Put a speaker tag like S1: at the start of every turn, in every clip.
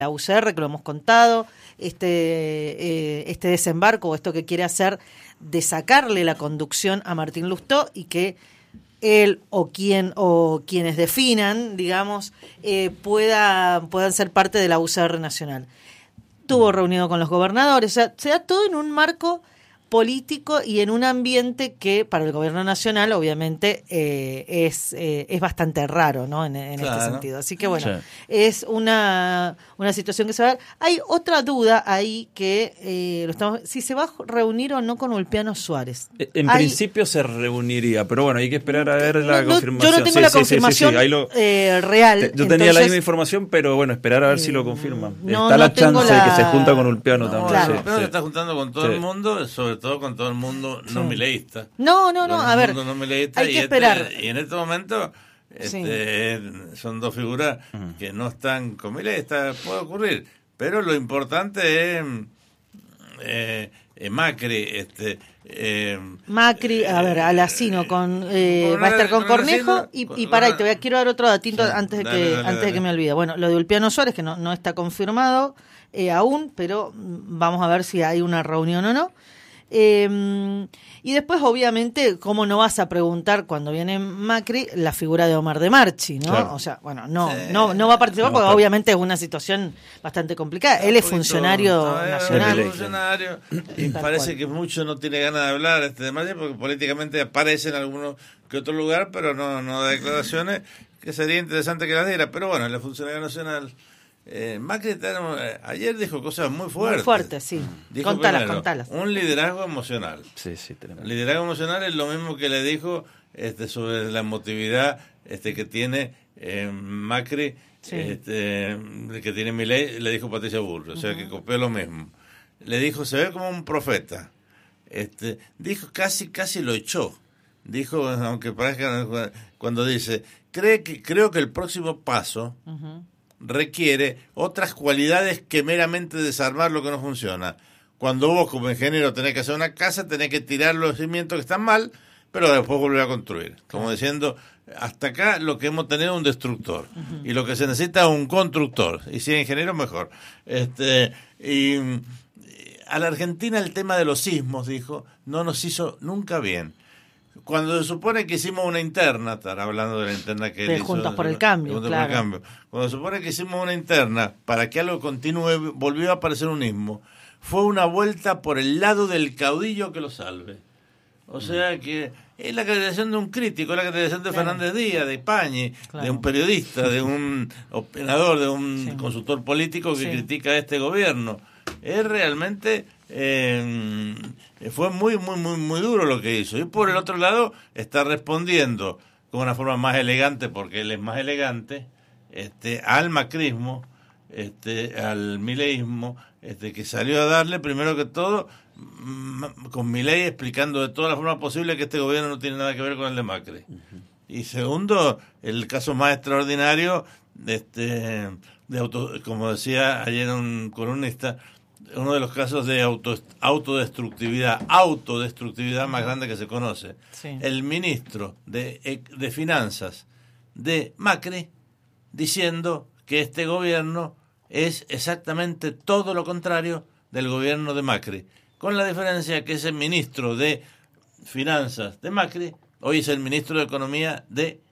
S1: la UCR, que lo hemos contado, este desembarco o esto que quiere hacer de sacarle la conducción a Martín Lustó y que él o quienes definan, digamos, puedan ser parte de la UCR nacional. Estuvo reunido con los gobernadores, o sea, se da todo en un marco político y en un ambiente que para el gobierno nacional obviamente es bastante raro, ¿no? En
S2: Claro.
S1: este sentido. Así que bueno,
S3: Sí.
S1: es una situación que se va a dar. Hay otra duda ahí que si se va a reunir o no con Ulpiano Suárez.
S3: En principio se reuniría, pero bueno, hay que esperar a ver la
S1: No,
S3: confirmación.
S1: yo no tengo la confirmación
S3: Ahí
S1: real.
S3: yo tenía la misma información, pero bueno, esperar a ver si lo confirman. Está la
S1: tengo
S3: chance de que se junta con Ulpiano también.
S1: claro.
S2: Ulpiano se está juntando con todo
S3: Sí.
S2: el mundo, sobre todo con todo el mundo no mileísta.
S1: No, a ver,
S2: No mileísta,
S1: hay que esperar.
S2: Y en este momento son dos figuras que no están con mileísta, puede ocurrir. Pero lo importante es Macri,
S1: Macri, a ver, Alacino va a estar con Cornejo y quiero dar otro datito antes de que me olvide. Bueno, lo de Ulpiano Suárez, que no está confirmado aún, pero vamos a ver si hay una reunión o no. Y después, obviamente, ¿cómo no vas a preguntar cuando viene Macri la figura de Omar de Marchi, ¿no?
S3: Claro.
S1: O sea, bueno, no va a participar porque obviamente es una situación bastante complicada. Él es funcionario nacional.
S2: Es funcionario y parece que mucho no tiene ganas de hablar de Marchi porque políticamente aparece en alguno que otro lugar, pero no da declaraciones que sería interesante que las diera. Pero bueno, él es funcionario nacional. Macri ayer dijo cosas muy fuertes.
S1: Muy fuertes, sí.
S2: Dijo
S1: Contalas.
S2: Un liderazgo emocional.
S3: Sí, tenemos.
S2: El liderazgo emocional es lo mismo que le dijo sobre la emotividad que tiene Macri, que tiene Milei, le dijo Patricia Bullrich, o sea que copió lo mismo. Le dijo, se ve como un profeta. Dijo, casi lo echó. Dijo, aunque parezca, cuando dice, creo que el próximo paso requiere otras cualidades que meramente desarmar lo que no funciona. Cuando vos como ingeniero tenés que hacer una casa, tenés que tirar los cimientos que están mal, pero después volver a construir. Como diciendo, hasta acá lo que hemos tenido es un destructor. Y lo que se necesita es un constructor. Y si es ingeniero, mejor. Y a la Argentina el tema de los sismos, dijo, no nos hizo nunca bien. Cuando se supone que hicimos una interna, estará hablando de la interna que él hizo.
S1: Juntos por el Cambio, claro.
S2: Cuando se supone que hicimos una interna para que algo continúe, volvió a aparecer un ismo. Fue una vuelta por el lado del caudillo que lo salve. O sea que es la acreditación de un crítico, es la acreditación de Fernández Díaz, de Pañi, de un periodista, de un opinador, de un consultor político que critica a este gobierno. Es realmente... fue muy duro lo que hizo. Y por el otro lado está respondiendo con una forma más elegante, porque él es más elegante, al macrismo, al mileísmo, que salió a darle primero que todo con Milei explicando de todas las formas posibles que este gobierno no tiene nada que ver con el de Macri. Y segundo, el caso más extraordinario como decía ayer un columnista, uno de los casos de autodestructividad más grande que se conoce.
S1: Sí.
S2: El ministro de Finanzas de Macri diciendo que este gobierno es exactamente todo lo contrario del gobierno de Macri, con la diferencia que ese ministro de Finanzas de Macri hoy es el ministro de Economía de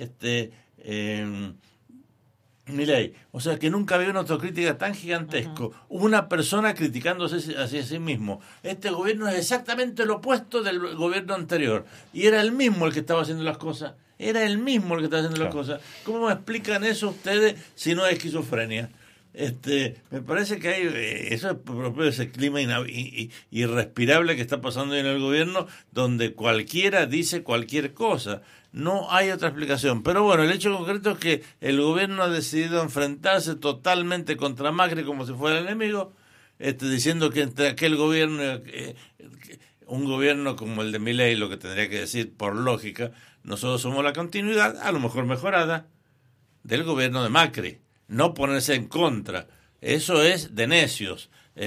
S2: Milei. O sea que nunca había una autocrítica tan gigantesco. Una persona criticándose hacia sí mismo. Este gobierno es exactamente lo opuesto del gobierno anterior. Y era el mismo el que estaba haciendo las cosas. Las cosas. ¿Cómo me explican eso ustedes si no es esquizofrenia? Me parece que hay eso es propio de ese clima irrespirable que está pasando en el gobierno, donde cualquiera dice cualquier cosa. No hay otra explicación. Pero bueno, el hecho concreto es que el gobierno ha decidido enfrentarse totalmente contra Macri como si fuera el enemigo, diciendo que entre aquel gobierno, un gobierno como el de Milei, lo que tendría que decir por lógica, nosotros somos la continuidad, a lo mejor mejorada, del gobierno de Macri. No ponerse en contra. Eso es de necios.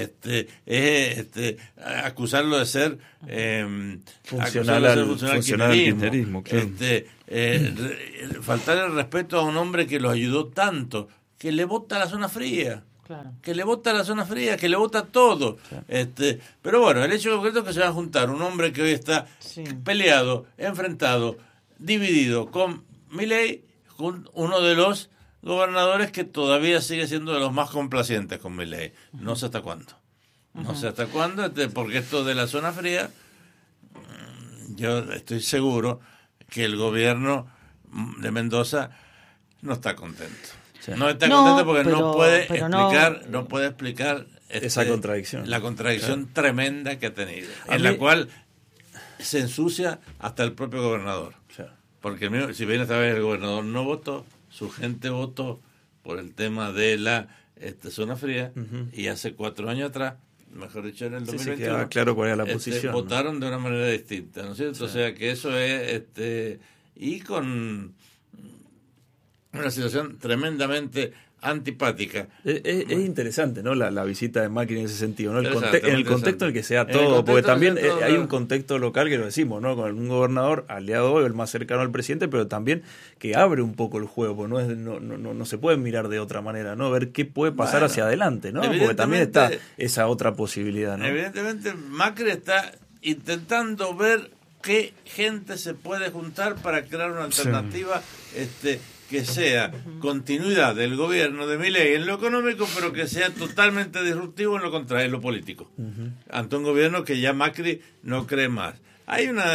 S2: Acusarlo de ser
S3: funcional al kirchnerismo, claro.
S2: Faltar el respeto a un hombre que lo ayudó tanto, que le bota la zona fría.
S1: Claro.
S2: Que le vota a la zona fría, que le vota todo. Pero bueno, el hecho concreto es que se va a juntar un hombre que hoy está peleado, enfrentado, dividido con Milei, con uno de los gobernadores que todavía sigue siendo de los más complacientes con Milei. No sé hasta cuándo. No sé hasta cuándo, porque esto de la zona fría, yo estoy seguro que el gobierno de Mendoza no está contento. Sí. No está contento porque no puede explicar
S3: esa contradicción.
S2: La contradicción tremenda que ha tenido, en la cual se ensucia hasta el propio gobernador. Porque si bien esta vez el gobernador no votó, su gente votó por el tema de la zona fría, y hace 4 años atrás, mejor dicho en el 2021,
S3: quedaba claro cuál era la posición,
S2: votaron de una manera distinta, ¿no es cierto? Sí. O sea que eso es y con una situación tremendamente antipática.
S3: Es interesante, ¿no? La visita de Macri en ese sentido, ¿no? En el contexto en el que sea todo, porque también hay un contexto local que lo decimos, ¿no? Con un gobernador aliado hoy, el más cercano al presidente, pero también que abre un poco el juego, porque no se puede mirar de otra manera, ¿no? Ver qué puede pasar hacia adelante, ¿no? Porque también está esa otra posibilidad, ¿no?
S2: Evidentemente Macri está intentando ver qué gente se puede juntar para crear una alternativa que sea continuidad del gobierno de Milei en lo económico, pero que sea totalmente disruptivo en lo contrario, en lo político. Ante un gobierno que ya Macri no cree más. Hay lo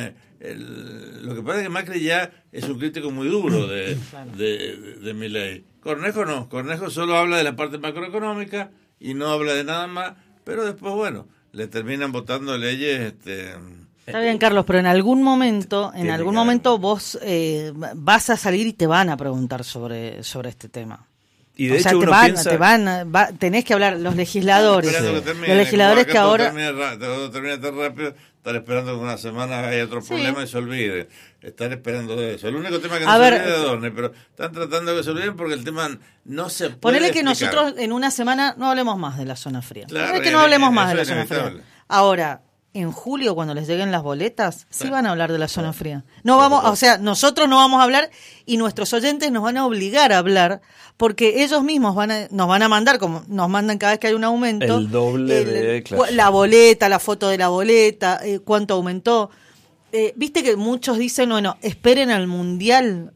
S2: que pasa es que Macri ya es un crítico muy duro de Milei. Cornejo no, Cornejo solo habla de la parte macroeconómica y no habla de nada más, pero después, bueno, le terminan votando leyes...
S1: Está bien, Carlos, pero en algún momento vos vas a salir y te van a preguntar sobre este tema.
S3: Y de hecho
S1: tenés que hablar, los legisladores. Los legisladores que ahora...
S2: Termina tan rápido, estar esperando que una semana haya otro problema y se olvide. Están esperando de eso. El único tema que no se olvide de Adorni, pero están tratando de que se olviden porque el tema no se puede
S1: Ponele que
S2: explicar.
S1: Nosotros en una semana no hablemos más de la zona fría.
S2: Claro,
S1: Ponele que no hablemos más de la zona fría. Ahora... En julio, cuando les lleguen las boletas, sí van a hablar de la zona fría. No vamos, o sea, nosotros no vamos a hablar y nuestros oyentes nos van a obligar a hablar porque ellos mismos nos van a mandar, como nos mandan cada vez que hay un aumento,
S3: el doble
S1: la boleta, la foto de la boleta, cuánto aumentó. Viste que muchos dicen, bueno, esperen al Mundial,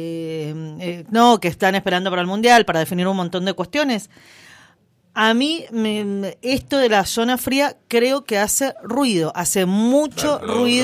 S1: no, que están esperando para el Mundial, para definir un montón de cuestiones. A mí, esto de la zona fría creo que hace ruido, hace mucho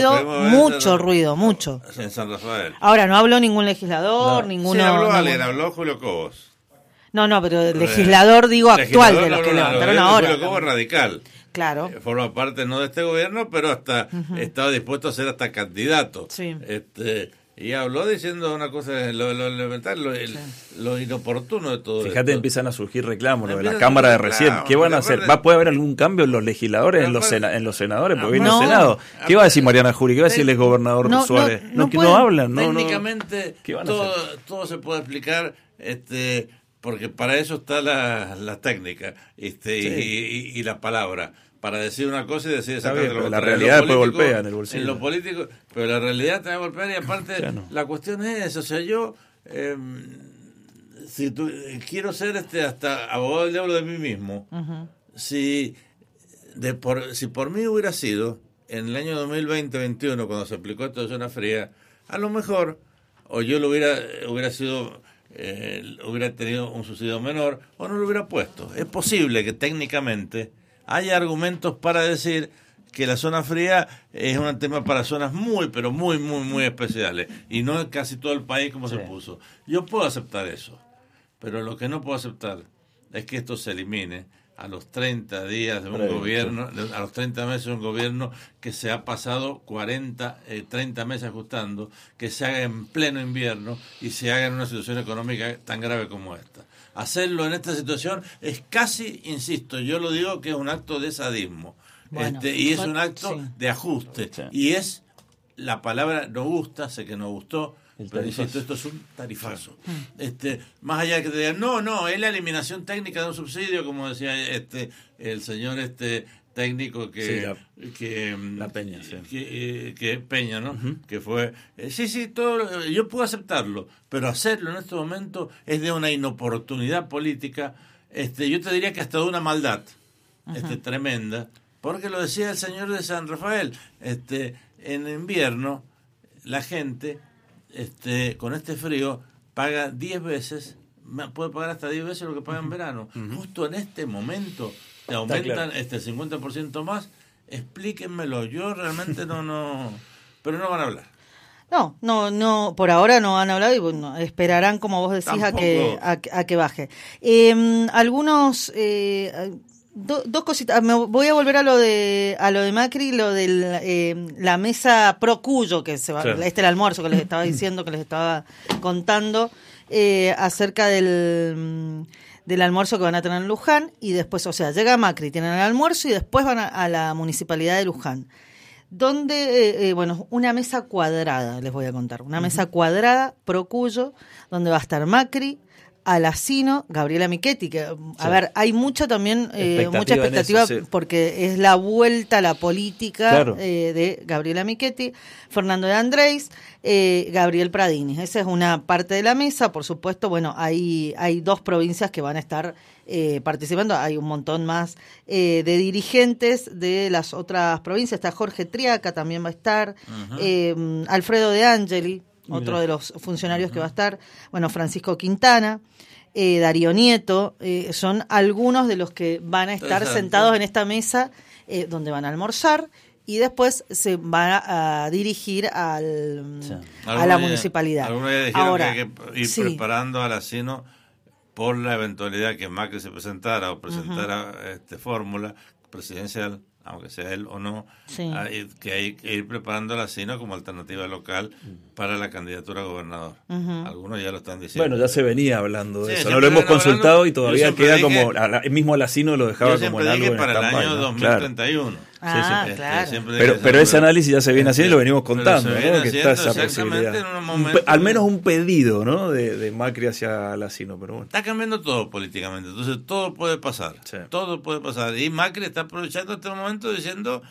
S1: ruido.
S2: En San Rafael.
S1: Ahora, no habló ningún legislador, ninguno...
S2: Sí, habló Julio Cobos.
S1: No, pero el legislador, actual, de los que levantaron ahora.
S2: Julio Cobos radical.
S1: Claro.
S2: Forma parte no de este gobierno, pero hasta estaba dispuesto a ser hasta candidato.
S1: Sí.
S2: Y habló diciendo una cosa, lo elemental, lo inoportuno de todo
S3: Fíjate,
S2: esto.
S3: Empiezan a surgir reclamos, lo de la Cámara de recién. ¿Qué van a hacer? ¿Puede haber algún cambio en los legisladores, en los senadores? Porque viene el Senado. ¿Qué va a decir Mariana Jury? ¿Qué va a decir el exgobernador Suárez? No hablan.
S2: Técnicamente todo se puede explicar, porque para eso está la técnica y la palabra. Para decir una cosa y decir exactamente lo contrario.
S3: La realidad después golpea en el bolsillo.
S2: En lo político, pero la realidad te va a golpear y aparte la cuestión es, o sea, yo quiero ser hasta abogado del diablo de mí mismo. Si por mí hubiera sido en el año 2020-21 cuando se aplicó esto de zona fría, a lo mejor o yo hubiera sido hubiera tenido un subsidio menor o no lo hubiera puesto. Es posible que técnicamente hay argumentos para decir que la zona fría es un tema para zonas pero muy especiales y no en casi todo el país como se puso. Yo puedo aceptar eso, pero lo que no puedo aceptar es que esto se elimine a los 30 días de un gobierno, a los 30 meses de un gobierno que se ha pasado 30 meses ajustando, que se haga en pleno invierno y se haga en una situación económica tan grave como esta. Hacerlo en esta situación es casi, insisto, yo lo digo que es un acto de sadismo. Bueno, y es un acto de ajuste. Sí. Y es, la palabra no gusta, sé que no gustó, pero insisto, esto es un tarifazo. Más allá de que te digan, no, es la eliminación técnica de un subsidio, como decía el señor técnico
S3: la Peña,
S2: que Peña, ¿no? Que fue todo, yo puedo aceptarlo, pero hacerlo en este momento es de una inoportunidad política yo te diría que hasta de una maldad tremenda, porque lo decía el señor de San Rafael, en invierno la gente con este frío paga 10 veces, puede pagar hasta 10 veces lo que paga en verano. Justo en este momento te aumentan el 50% más. Explíquenmelo, yo realmente no, pero no van a hablar.
S1: No, por ahora no han hablado y bueno, esperarán, como vos decís, a que baje. Algunos, dos cositas. Me voy a volver a lo de Macri, lo de la mesa pro Cuyo, que se va, el almuerzo que les estaba diciendo, que les estaba contando, acerca del almuerzo que van a tener en Luján, y después, o sea, llega Macri, tienen el almuerzo y después van a la municipalidad de Luján, donde, una mesa cuadrada, les voy a contar, una mesa cuadrada pro Cuyo, donde va a estar Macri, Alacino, Gabriela Michetti, que, a ver, hay mucha expectativa
S3: eso,
S1: porque es la vuelta a la política de Gabriela Michetti, Fernando de Andrés, Gabriel Pradini. Esa es una parte de la mesa. Por supuesto, hay 2 provincias que van a estar participando. Hay un montón más de dirigentes de las otras provincias. Está Jorge Triaca, también va a estar, Alfredo De Angeli, otro de los funcionarios que va a estar, Francisco Quintana, Darío Nieto, son algunos de los que van a estar sentados en esta mesa, donde van a almorzar y después se van a dirigir a la municipalidad.
S2: Algunos ya dijeron que hay que ir preparando a Alacino por la eventualidad que Macri se presentara o presentara fórmula presidencial, aunque sea él o no, que hay que ir preparando a Alacino como alternativa local para la candidatura a gobernador. Algunos ya lo están diciendo.
S3: Bueno, ya se venía hablando de eso, no lo hemos consultado y todavía queda como, el mismo Alacino lo dejaba como en algo en
S2: para
S3: campaña,
S2: el año 2031.
S1: Claro.
S3: Pero ese análisis ya se viene haciendo y lo venimos contando, ¿no? Que está esa posibilidad. Al menos un pedido, ¿no? De Macri hacia Alacino, pero bueno.
S2: Está cambiando todo políticamente, entonces todo puede pasar. Todo puede pasar. Y Macri está aprovechando este momento diciendo,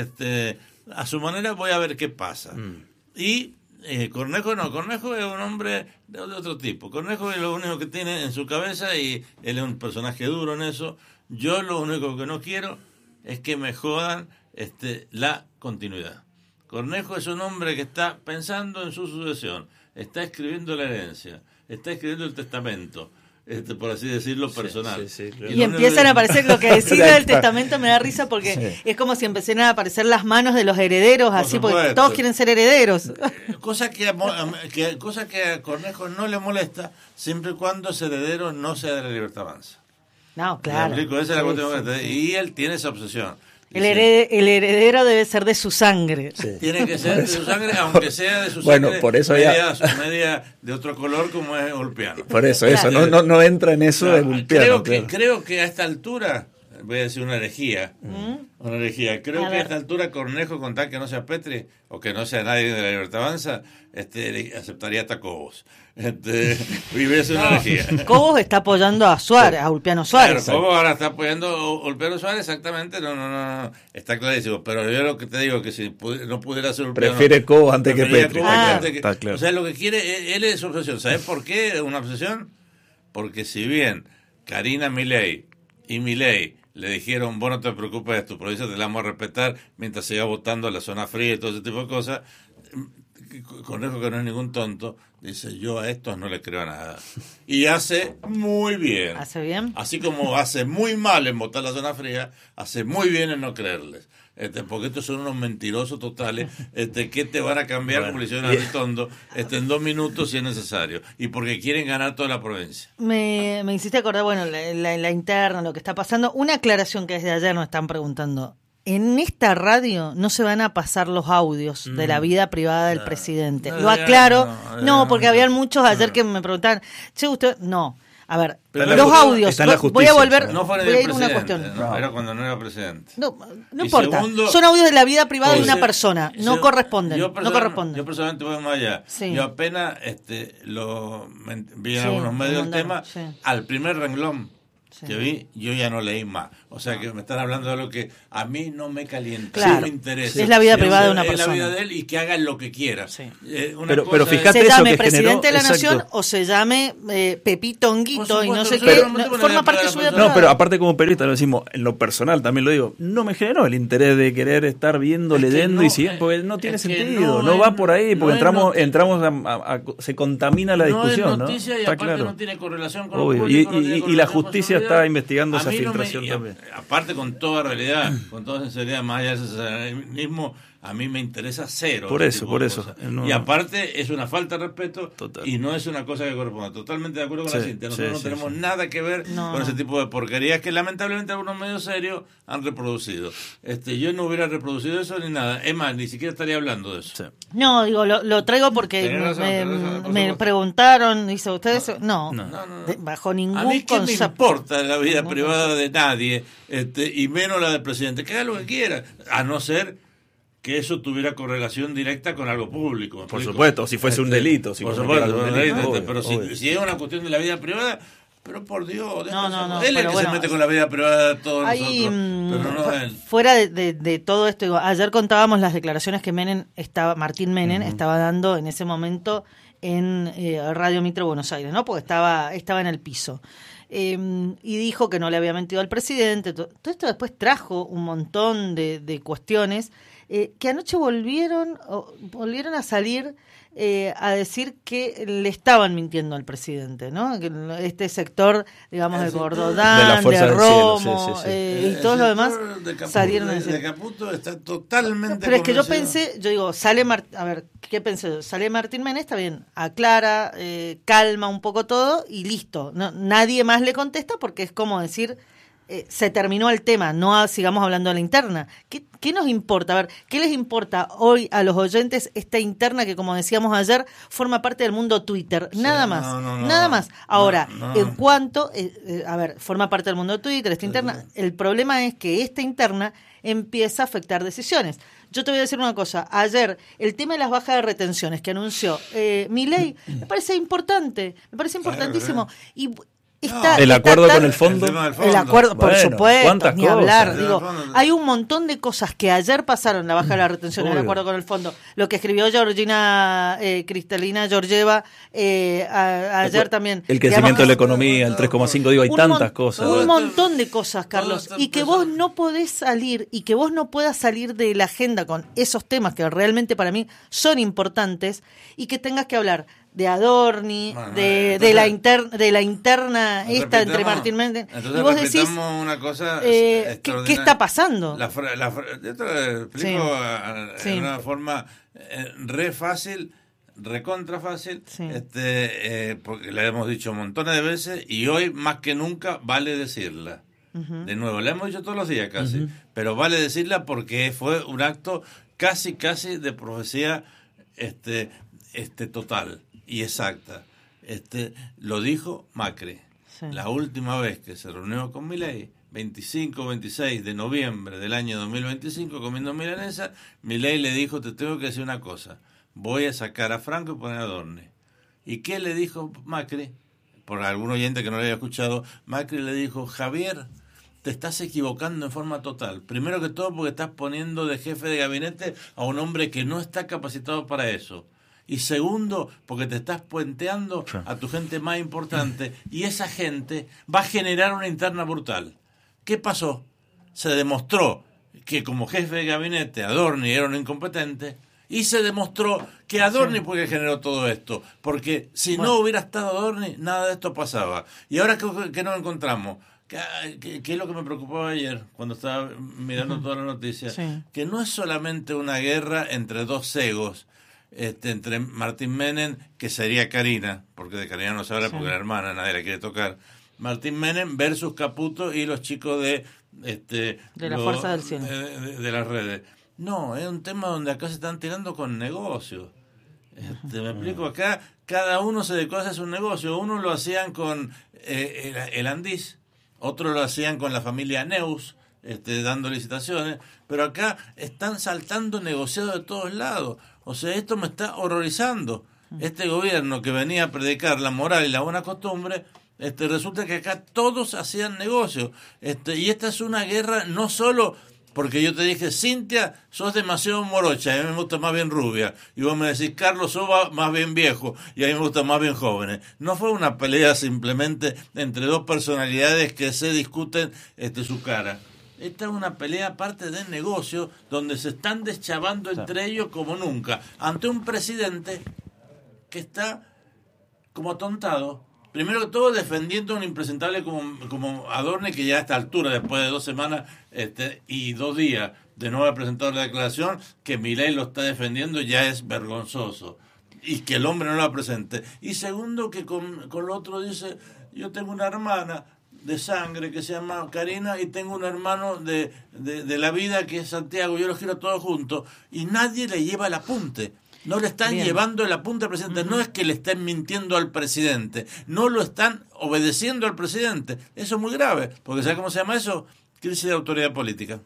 S2: a su manera voy a ver qué pasa. Y Cornejo es un hombre de otro tipo. Cornejo es lo único que tiene en su cabeza y él es un personaje duro en eso. Yo lo único que no quiero es que me jodan la continuidad. Cornejo es un hombre que está pensando en su sucesión, está escribiendo la herencia, está escribiendo el testamento, por así decirlo, personal.
S3: Claro.
S1: Y empiezan a aparecer, lo que decís del testamento me da risa porque es como si empezaran a aparecer las manos de los herederos, así, porque todos quieren ser herederos.
S2: Cosa que a Cornejo no le molesta, siempre y cuando ese heredero no sea de la Libertad Avanza.
S1: No, claro.
S2: Esa es la cuestión. Y él tiene esa obsesión.
S1: El heredero debe ser de su sangre.
S2: Tiene que ser de su sangre, aunque sea de su sangre
S3: por eso
S2: media de otro color como es Ulpiano.
S3: Por eso, no entra en eso de Ulpiano.
S2: Creo que a esta altura, voy a decir una herejía, creo que a esta altura Cornejo, con tal que no sea Petri o que no sea nadie de la Libertad Avanza, aceptaría hasta Cobos. Vive una herejía.
S1: Cobos está apoyando a Suárez, a Ulpiano Suárez.
S2: Claro, Cobos ahora está apoyando a Ulpiano Suárez, exactamente, no, está clarísimo. Pero yo lo que te digo que si no pudiera ser Ulpiano,
S3: prefiere Cobos antes que Petri.
S2: Está claro. O sea, lo que quiere, él es su obsesión. ¿Sabes por qué es una obsesión? Porque si bien Karina Milei y Milei le dijeron, vos no te preocupes de tu provincia, te la vamos a respetar mientras siga votando en la zona fría y todo ese tipo de cosas, Cornejo, que no es ningún tonto, dice, yo a estos no le creo nada. Y hace muy bien.
S1: ¿Hace bien?
S2: Así como hace muy mal en votar la zona fría, hace muy bien en no creerles. Porque estos son unos mentirosos totales, que te van a cambiar, como le hicieron a Ritondo, en 2 minutos si es necesario. Y porque quieren ganar toda la provincia.
S1: Me hiciste acordar, la interna, lo que está pasando. Una aclaración que desde ayer nos están preguntando. En esta radio no se van a pasar los audios de la vida privada del presidente. Lo aclaro. Porque habían muchos ayer que me preguntaban, che, usted... No. A ver, los audios, voy a volver,
S2: no
S1: voy a ir a una cuestión.
S2: Era cuando no era presidente.
S1: No importa, segundo, son audios de la vida privada de una persona, no corresponden. Yo
S2: personalmente voy más allá.
S1: Sí.
S2: Yo apenas vi en algunos medios el tema, al primer renglón que vi, yo ya no leí más. O sea que me están hablando de algo que a mí no me calienta,
S1: claro,
S2: no me interesa.
S1: Es la vida privada de una persona.
S2: Es la vida de él y que haga lo que quiera.
S1: Sí.
S3: Pero fíjate,
S1: se
S3: eso
S1: llame
S3: que
S1: presidente de la
S3: exacto.
S1: nación o se llame Pepito Honguito y no sé
S2: pero
S1: qué, forma parte de su vida privada.
S3: No, pero aparte como periodista lo decimos, en lo personal también lo digo, no me generó el interés de querer estar viendo, leyendo y siguiendo, porque no tiene sentido, no va por ahí, porque entramos se contamina la discusión, ¿no?
S2: Noticia, y
S3: está
S2: aparte
S3: claro.
S2: No tiene correlación con
S3: obvio.
S2: Lo público,
S3: Y la justicia está investigando esa filtración también.
S2: Aparte, con toda realidad, con toda sinceridad, más allá de ese mismo, a mí me interesa cero.
S3: Por eso.
S2: No, y aparte, es una falta de respeto.
S3: Total.
S2: Y no es una cosa que corresponda. Totalmente de acuerdo con la Cintia. Nosotros no tenemos nada que ver con ese tipo de porquerías que lamentablemente algunos medios serios han reproducido. Yo no hubiera reproducido eso ni nada. Es más, ni siquiera estaría hablando de eso.
S1: Sí. No, digo, lo traigo porque me preguntaron, dice, ¿ustedes? No. Bajo ningún
S2: concepto. A mí qué me importa la vida
S1: No,
S2: privada de nadie, y menos la del presidente. Que haga lo que quiera, a no ser que eso tuviera correlación directa con algo público.
S3: Por supuesto, si fuese un delito.
S2: Por supuesto, pero si es una cuestión de la vida privada, pero por Dios,
S1: no,
S2: él es el que se mete con la vida privada de todos nosotros, pero no él.
S1: Fuera de todo esto, digo, ayer contábamos las declaraciones que Martín Menem estaba dando en ese momento en Radio Mitre Buenos Aires, ¿no? Porque estaba en el piso. Y dijo que no le había mentido al presidente. Todo esto después trajo un montón de cuestiones que anoche volvieron a salir a decir que le estaban mintiendo al presidente, ¿no? Que este sector, digamos, de Gordodán, de Romo y todo lo demás salieron a decir.
S2: De Caputo está totalmente.
S1: Pero es que yo digo, a ver, ¿qué pensé yo? Sale Martín Menem, está bien, aclara, calma un poco todo y listo. No, nadie más le contesta porque es como decir, se terminó el tema, no sigamos hablando de la interna. ¿Qué nos importa? A ver, ¿qué les importa hoy a los oyentes esta interna que, como decíamos ayer, forma parte del mundo Twitter? Nada más, nada más. Ahora, en cuanto, forma parte del mundo Twitter, esta interna, el problema es que esta interna empieza a afectar decisiones. Yo te voy a decir una cosa, ayer el tema de las bajas de retenciones que anunció Milei me parece importante, me parece importantísimo. Y el
S3: acuerdo con el fondo.
S1: El acuerdo, por supuesto, ni hablar. Digo,
S2: fondo.
S1: hay un montón de cosas que ayer pasaron, la baja de la retención, el acuerdo con el fondo. Lo que escribió Cristalina Georgieva ayer también.
S3: El crecimiento de la economía, el 3,5, digo, hay tantas cosas.
S1: Un montón de cosas, Carlos. Y que vos no podés salir, y que vos no puedas salir de la agenda con esos temas que realmente para mí son importantes, y que tengas que hablar de Adorni, de la interna esta entre Martín Menem, y vos decís
S2: una cosa
S1: ¿qué está pasando?
S2: Yo te lo explico en una forma recontra fácil, porque la hemos dicho montones de veces y hoy más que nunca vale decirla. De nuevo, la hemos dicho todos los días casi, pero vale decirla porque fue un acto casi de profecía total y exacta. Lo dijo Macri. Sí. La última vez que se reunió con Milei, 25-26 de noviembre del año 2025, comiendo milanesa, Milei le dijo, te tengo que decir una cosa, voy a sacar a Franco y poner a Adorni. ¿Y qué le dijo Macri? Por algún oyente que no lo haya escuchado, Macri le dijo, Javier, te estás equivocando en forma total. Primero que todo porque estás poniendo de jefe de gabinete a un hombre que no está capacitado para eso. Y segundo, porque te estás puenteando a tu gente más importante y esa gente va a generar una interna brutal. ¿Qué pasó? Se demostró que como jefe de gabinete Adorni era un incompetente y se demostró que Adorni fue el que generó todo esto. Porque si no hubiera estado Adorni, nada de esto pasaba. Y ahora que nos encontramos, ¿qué es lo que me preocupaba ayer cuando estaba mirando todas las noticias? Que no es solamente una guerra entre dos egos, entre Martín Menem, que sería Karina, porque de Karina no se habla porque la hermana nadie la quiere tocar, Martín Menem versus Caputo y los chicos de
S1: la Fuerza del Cielo,
S2: de las redes. No, es un tema donde acá se están tirando con negocios. Me explico, acá cada uno se dedicó a hacer su negocio. Uno lo hacían con el Andís, otro lo hacían con la familia Neus, dando licitaciones, pero acá están saltando negociados de todos lados. O sea, esto me está horrorizando. Este gobierno que venía a predicar la moral y la buena costumbre, Resulta que acá todos hacían negocio. Y esta es una guerra no solo porque yo te dije, Cintia, sos demasiado morocha, a mí me gusta más bien rubia. Y vos me decís, Carlos, sos más bien viejo, y a mí me gusta más bien jóvenes. No fue una pelea simplemente entre dos personalidades que se discuten su cara. Esta es una pelea aparte de negocio, donde se están deschavando entre ellos como nunca, ante un presidente que está como atontado. Primero que todo, defendiendo a un impresentable como Adorni, que ya a esta altura, después de 2 semanas y 2 días de no haber presentado la declaración, que Milei lo está defendiendo, ya es vergonzoso. Y que el hombre no la presente. Y segundo, que con lo otro dice, yo tengo una hermana de sangre que se llama Karina y tengo un hermano de la vida que es Santiago, yo los quiero todos juntos. Y nadie le lleva el apunte. No le están llevando el apunte al presidente. No es que le estén mintiendo al presidente. No lo están obedeciendo al presidente. Eso es muy grave. Porque ¿sabe cómo se llama eso? Crisis de autoridad política.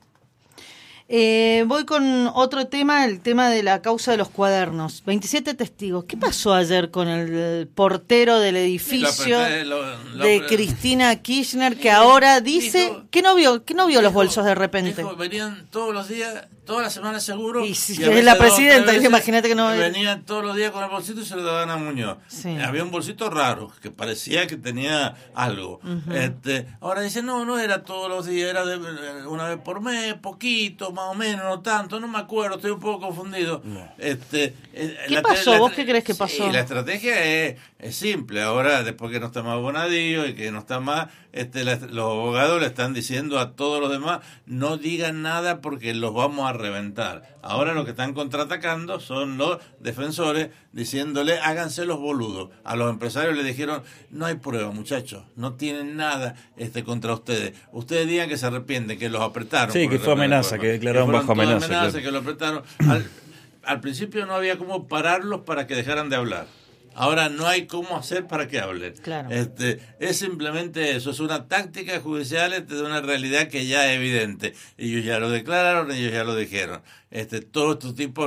S1: Voy con otro tema, el tema de la causa de los cuadernos. 27 testigos. ¿Qué pasó ayer con el portero del edificio de Cristina Kirchner, que ahora dice que no vio los bolsos de repente?
S2: Venían todos los días, todas las semanas seguro.
S1: Y si es la presidenta, imagínate que no.
S2: Venían todos los días con el bolsito y se lo daban a Muñoz. Sí. Había un bolsito raro, que parecía que tenía algo. Uh-huh. Ahora dice, no era todos los días, era una vez por mes, poquito, más o menos, no tanto, no me acuerdo, estoy un poco confundido. No.
S1: ¿Qué pasó? ¿Vos qué crees que pasó?
S2: Sí, la estrategia es simple. Ahora, después que no está más Bonadío y que no está más, los abogados le están diciendo a todos los demás, no digan nada porque los vamos a reventar. Ahora lo que están contraatacando son los defensores diciéndole, háganse los boludos. A los empresarios les dijeron, no hay prueba, muchachos, no tienen nada contra ustedes. Ustedes digan que se arrepienten, que los apretaron.
S3: Sí, que fue amenaza, que declararon bajo amenaza.
S2: Claro. Que lo apretaron. Al principio no había cómo pararlos para que dejaran de hablar. Ahora no hay cómo hacer para que hablen.
S1: Claro.
S2: Es simplemente eso, es una táctica judicial de una realidad que ya es evidente. Ellos ya lo declararon, ellos ya lo dijeron. Todos estos tipos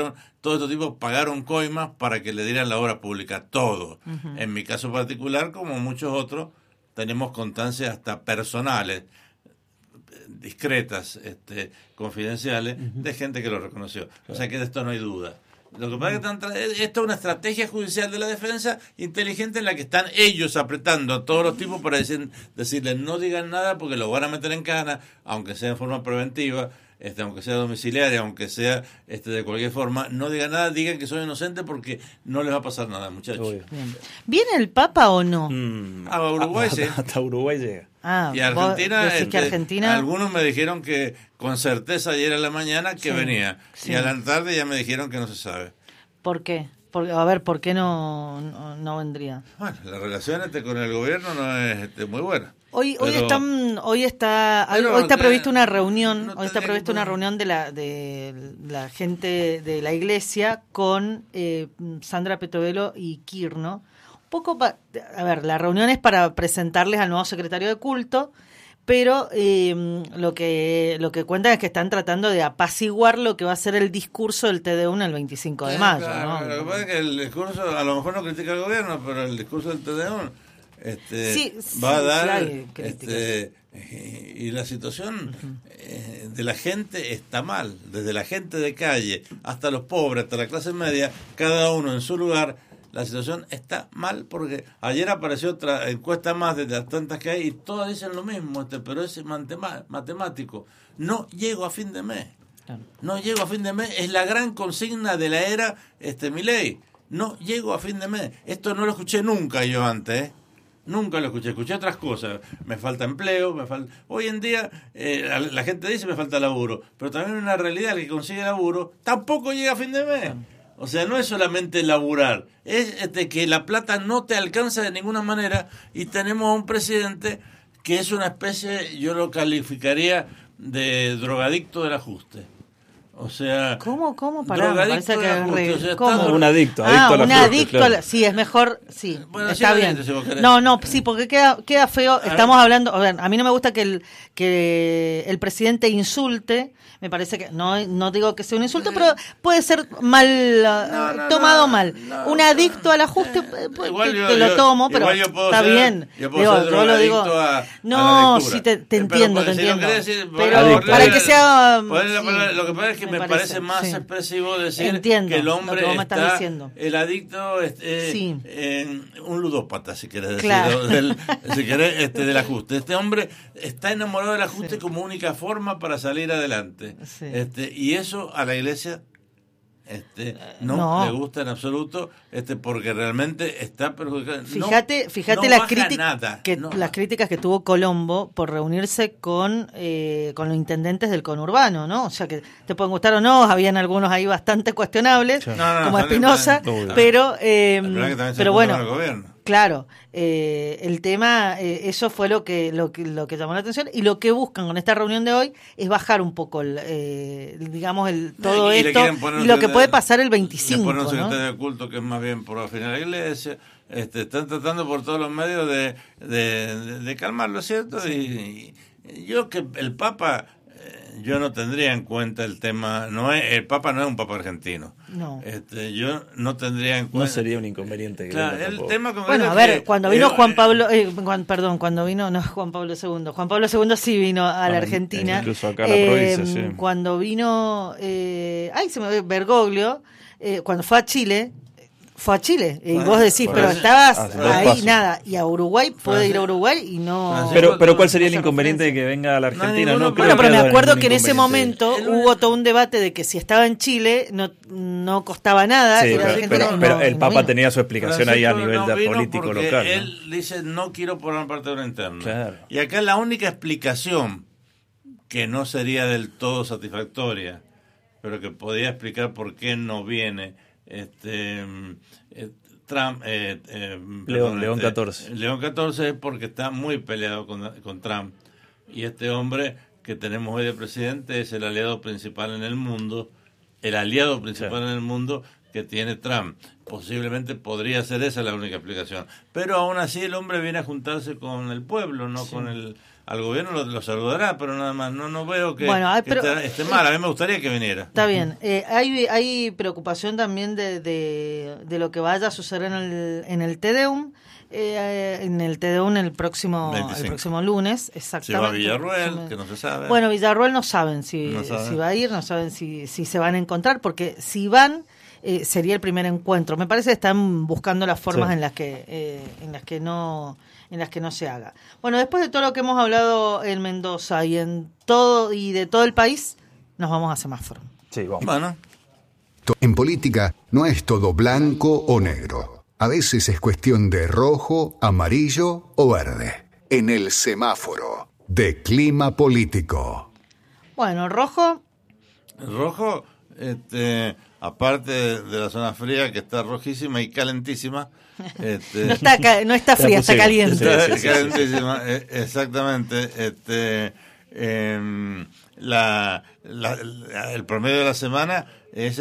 S2: pagaron coimas para que le dieran la obra pública, todos. Uh-huh. En mi caso particular, como muchos otros, tenemos constancias hasta personales, discretas, confidenciales, uh-huh, de gente que lo reconoció. Claro. O sea que de esto no hay duda. Lo que pasa es que esto es una estrategia judicial de la defensa inteligente en la que están ellos apretando a todos los tipos para decirles no digan nada porque los van a meter en cana, aunque sea en forma preventiva, aunque sea domiciliaria, aunque sea de cualquier forma, no digan nada, digan que son inocentes porque no les va a pasar nada, muchachos.
S1: ¿Viene el Papa o no?
S2: A Uruguay sí.
S3: Hasta Uruguay llega.
S2: Y Argentina, algunos me dijeron que con certeza ayer en la mañana que venía. Sí. Y a la tarde ya me dijeron que no se sabe.
S1: ¿Por qué? ¿Por qué no vendría?
S2: Bueno, la relación con el gobierno no es muy buena.
S1: Hoy está prevista una reunión, una reunión de la gente de la iglesia con Sandra Petovelo y Kirno. La reunión es para presentarles al nuevo secretario de culto, pero lo que cuentan es que están tratando de apaciguar lo que va a ser el discurso del TDU el 25 de mayo.
S2: Claro, ¿no? Lo que pasa es que el discurso, a lo mejor no critica al gobierno, pero el discurso del TDU va a dar y la situación de la gente está mal, desde la gente de calle hasta los pobres, hasta la clase media, cada uno en su lugar. La situación está mal porque ayer apareció otra encuesta más de las tantas que hay y todas dicen lo mismo, pero es matemático. No llego a fin de mes. Claro. No llego a fin de mes. Es la gran consigna de la era Milei. No llego a fin de mes. Esto no lo escuché nunca yo antes, Nunca lo escuché otras cosas. Me falta empleo, hoy en día la gente dice me falta laburo, pero también una realidad, el que consigue laburo tampoco llega a fin de mes. O sea, no es solamente laburar, es que la plata no te alcanza de ninguna manera y tenemos a un presidente que es una especie, yo lo calificaría de drogadicto del ajuste. O sea,
S1: ¿Cómo? Pará, me parece que
S3: ¿cómo? Un adicto a la
S1: un adicto claro. Sí, es mejor, sí, bueno, está bien. No, sí, porque queda feo. Estamos hablando, a ver, a mí no me gusta que el presidente insulte. Me parece que no digo que sea un insulto, pero puede ser mal tomado mal. Un adicto al ajuste, te lo tomo, pero está bien.
S2: Yo lo digo.
S1: No, sí te entiendo, te entiendo.
S2: Pero
S1: para que sea
S2: lo que pasa es que me parece más expresivo decir que el hombre está el adicto un ludópata, si querés decir,
S1: claro.
S2: si querés, del ajuste. Este hombre está enamorado del ajuste como única forma para salir adelante.
S1: Sí.
S2: Y eso a la iglesia no le gusta en absoluto, porque realmente está perjudicado.
S1: Fíjate las críticas que tuvo Colombo por reunirse con los intendentes del conurbano, ¿no? O sea, que te pueden gustar o no, habían algunos ahí bastante cuestionables, como Espinosa, pero bueno. Claro, el tema, eso fue lo que llamó la atención, y lo que buscan con esta reunión de hoy es bajar un poco todo esto y lo que puede pasar el 25.
S2: Le ponen un secretario de culto que es más bien por afinar a la iglesia. Están tratando por todos los medios de calmarlo, ¿cierto? Sí. Y yo que el Papa... yo no tendría en cuenta el tema, el Papa no es un Papa argentino.
S1: No.
S2: Yo no tendría en cuenta.
S3: No sería un inconveniente.
S2: Claro, el tema
S1: a ver, cuando vino Juan Pablo II sí vino a la Argentina.
S3: Incluso acá a la provincia, sí.
S1: Cuando vino, se me ve Bergoglio, cuando fue a Chile, y vos decís, pero estabas ahí, nada, y a Uruguay, puede ir a Uruguay y no...
S3: Pero ¿cuál sería el inconveniente de que venga a la Argentina?
S1: Bueno, pero me acuerdo que en ese momento hubo todo un debate de que si estaba en Chile no costaba nada.
S3: Sí, pero el Papa tenía su explicación ahí a nivel de político local.
S2: Él dice, no quiero formar parte de una interna.
S3: Claro.
S2: Y acá la única explicación, que no sería del todo satisfactoria, pero que podía explicar por qué no viene... Trump,
S3: León XIV.
S2: León XIV es porque está muy peleado con Trump, y este hombre que tenemos hoy de presidente es el aliado principal en el mundo, que tiene Trump. Posiblemente podría ser esa la única explicación, pero aún así el hombre viene a juntarse con el pueblo, no con al gobierno. Lo saludará, pero nada más. No veo que esté mal. A mí me gustaría que viniera.
S1: Está bien. Hay preocupación también de lo que vaya a suceder en el Te Deum. En el Te Deum el próximo lunes, exactamente.
S2: Si va a Villarruel, que no se sabe.
S1: Bueno, Villarruel no saben si va a ir, no saben si se van a encontrar, porque si van... sería el primer encuentro. Me parece que están buscando las formas en las que no se haga. Bueno, después de todo lo que hemos hablado en Mendoza y de todo el país, nos vamos a semáforo.
S3: Sí, vamos.
S2: Bueno.
S4: En política no es todo blanco o negro. A veces es cuestión de rojo, amarillo o verde. En el semáforo de clima político.
S1: Bueno, rojo.
S2: Rojo, aparte de la zona fría, que está rojísima y calentísima.
S1: No está fría, está caliente.
S2: Está calentísima, exactamente. El promedio de la semana es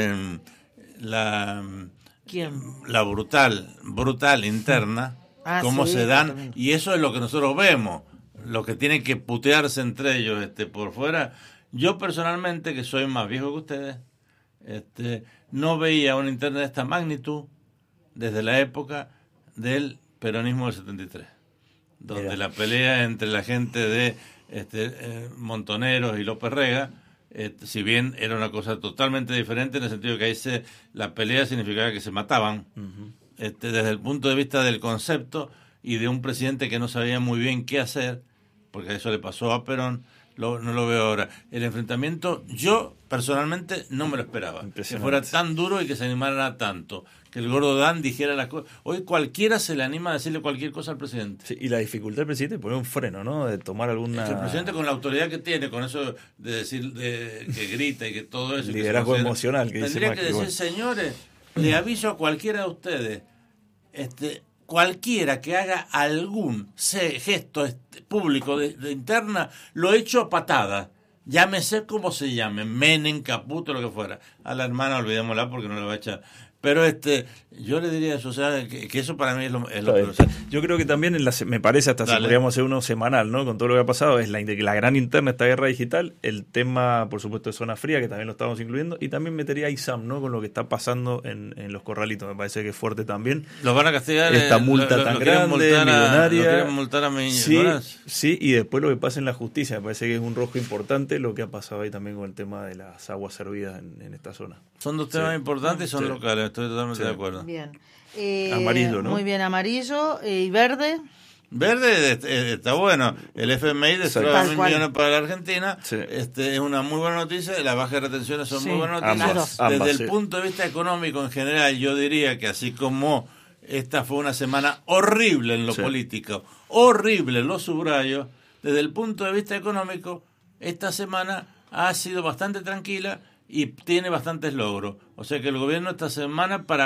S2: la brutal interna, cómo se dan, y eso es lo que nosotros vemos, los que tienen que putearse entre ellos por fuera. Yo personalmente, que soy más viejo que ustedes, no veía una interna de esta magnitud desde la época del peronismo del 73, donde la pelea entre la gente de Montoneros y López Rega, si bien era una cosa totalmente diferente, en el sentido que ahí la pelea significaba que se mataban, desde el punto de vista del concepto y de un presidente que no sabía muy bien qué hacer, porque eso le pasó a Perón. No lo veo ahora. El enfrentamiento, yo personalmente no me lo esperaba. Que fuera tan duro y que se animara tanto. Que el gordo Dan dijera las cosas. Hoy cualquiera se le anima a decirle cualquier cosa al presidente.
S3: Sí, y la dificultad del presidente es poner un freno, ¿no? De tomar alguna...
S2: Es que el presidente, con la autoridad que tiene, con eso de decir que grita y que todo eso...
S3: Liderazgo emocional que
S2: tendría que decir, señores, le aviso a cualquiera de ustedes, cualquiera que haga algún gesto público de interna, lo echo a patadas. llámese como se llame, Menem, Caputo, lo que fuera. A la hermana olvidémosla porque no le va a echar. Pero yo le diría eso, o sea, que eso para mí es lo peor. O sea,
S3: yo creo que también me parece hasta si podríamos hacer uno semanal, ¿no? Con todo lo que ha pasado, es la gran interna, esta guerra digital, el tema, por supuesto, de Zona Fría, que también lo estamos incluyendo, y también metería a ISAM, ¿no? Con lo que está pasando en los corralitos, me parece que es fuerte también.
S2: Los van a castigar.
S3: Esta multa tan grande, millonaria.
S2: Quieren multar a millones.
S3: Sí, y después lo que pasa en la justicia, me parece que es un rojo importante lo que ha pasado ahí también con el tema de las aguas servidas en esta zona.
S2: Son dos temas importantes y son locales, estoy totalmente de acuerdo.
S1: Bien.
S3: Amarillo, ¿no?
S1: Muy bien, amarillo. ¿Y verde?
S2: Verde está bueno. El FMI destruyó 1.000 millones para la Argentina.
S3: Sí.
S2: Es una muy buena noticia. Las bajas de retenciones son muy buenas noticias.
S3: Ambas,
S2: Desde el punto de vista económico en general, yo diría que así como esta fue una semana horrible en lo político, horrible, lo subrayo, desde el punto de vista económico, esta semana ha sido bastante tranquila y tiene bastantes logros. O sea que el gobierno esta semana para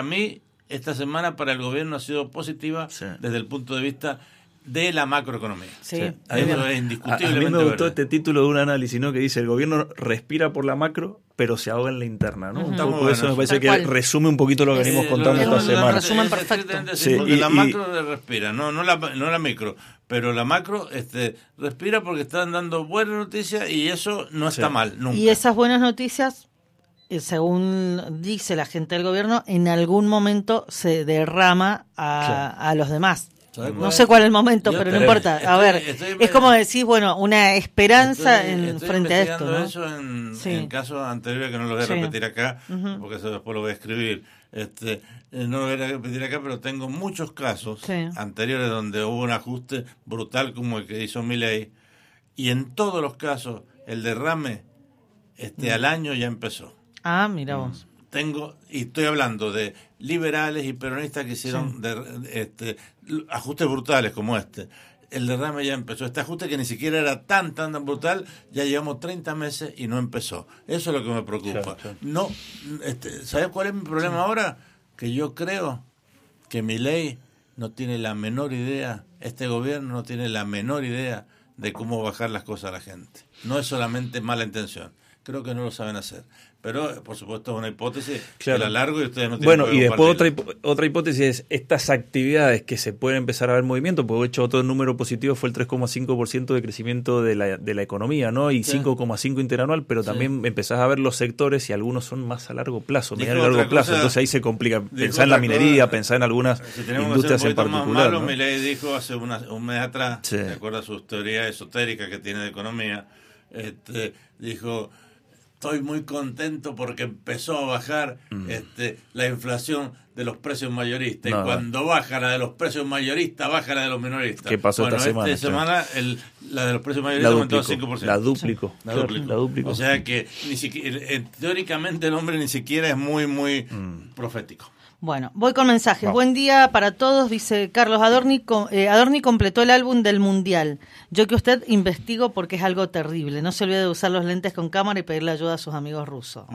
S2: el gobierno ha sido positiva desde el punto de vista de la macroeconomía.
S1: Sí.
S2: Eso es indiscutiblemente.
S3: A mí me gustó
S2: verdad.
S3: este título de un análisis, ¿no? Que dice: el gobierno respira por la macro, pero se ahoga en la interna, ¿no? Un poco
S2: bueno,
S3: eso me parece que
S1: cual.
S3: resume un poquito lo que venimos contando esta semana.
S1: Resumen perfecto.
S2: Porque la macro respira, no la micro, pero la macro respira porque están dando buenas noticias y eso no está mal, nunca.
S1: Y esas buenas noticias, según dice la gente del gobierno, en algún momento se derrama a los demás. No sé cuál es el momento, pero no importa. A ver, es como decís, bueno, una esperanza frente a esto, ¿no?
S2: Eso en casos anteriores que no lo voy a repetir acá, porque eso después lo voy a escribir. No lo voy a repetir acá, pero tengo muchos casos anteriores donde hubo un ajuste brutal como el que hizo Milei, y en todos los casos el derrame al año ya empezó.
S1: Ah, mira vos.
S2: Y estoy hablando de liberales y peronistas que hicieron ajustes brutales como este. El derrame ya empezó. Este ajuste que ni siquiera era tan brutal, ya llevamos 30 meses y no empezó. Eso es lo que me preocupa.
S3: Claro.
S2: No, ¿sabes cuál es mi problema ahora? Que yo creo que Milei no tiene la menor idea, este gobierno no tiene la menor idea de cómo bajar las cosas a la gente. No es solamente mala intención. Creo que no lo saben hacer. Pero, por supuesto, es una hipótesis que la largo y ustedes no tienen.
S3: Bueno, y después otra hipótesis es estas actividades que se pueden empezar a ver movimiento, porque de hecho otro número positivo fue el 3,5% de crecimiento de la economía, ¿no? Y 5,5% interanual, pero también empezás a ver los sectores y algunos son más a largo plazo, mediano a largo plazo. Entonces ahí se complica. Pensar en la minería, pensar en algunas industrias en particular.
S2: Más malo,
S3: ¿no?
S2: Milei dijo hace un mes atrás, de acuerdo a sus teorías esotéricas que tiene de economía, dijo: estoy muy contento porque empezó a bajar la inflación de los precios mayoristas. Y cuando baja la de los precios mayoristas, baja la de los minoristas.
S3: ¿Qué pasó esta semana?
S2: Esta semana la de los precios mayoristas aumentó 5%.
S3: La duplicó.
S2: O sea que ni siquiera, teóricamente el hombre ni siquiera es muy profético.
S1: Bueno, voy con mensajes. Buen día para todos, dice Carlos Adorni. Adorni completó el álbum del Mundial. Yo que usted investigo porque es algo terrible. No se olvide de usar los lentes con cámara y pedirle ayuda a sus amigos rusos.